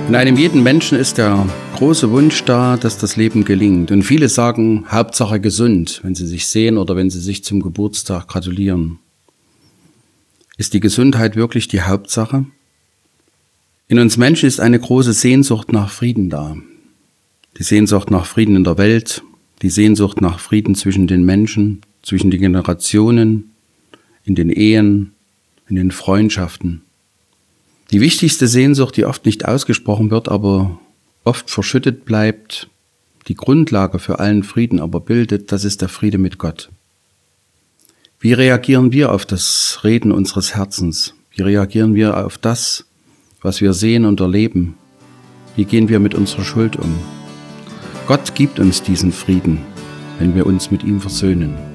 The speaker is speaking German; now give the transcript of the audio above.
In einem jeden Menschen ist der große Wunsch da, dass das Leben gelingt. Und viele sagen, Hauptsache gesund, wenn sie sich sehen oder wenn sie sich zum Geburtstag gratulieren. Ist die Gesundheit wirklich die Hauptsache? In uns Menschen ist eine große Sehnsucht nach Frieden da. Die Sehnsucht nach Frieden in der Welt, die Sehnsucht nach Frieden zwischen den Menschen, zwischen den Generationen, in den Ehen, in den Freundschaften. Die wichtigste Sehnsucht, die oft nicht ausgesprochen wird, aber oft verschüttet bleibt, die Grundlage für allen Frieden aber bildet, das ist der Friede mit Gott. Wie reagieren wir auf das Reden unseres Herzens? Wie reagieren wir auf das, was wir sehen und erleben? Wie gehen wir mit unserer Schuld um? Gott gibt uns diesen Frieden, wenn wir uns mit ihm versöhnen.